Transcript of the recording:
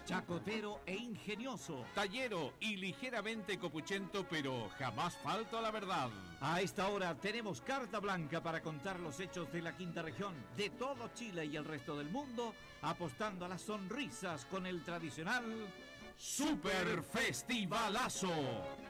chacotero e ingenioso, tallero y ligeramente copuchento, pero jamás falto a la verdad. A esta hora tenemos carta blanca para contar los hechos de la quinta región, de todo Chile y el resto del mundo, apostando a las sonrisas con el tradicional ¡Super Festivalazo!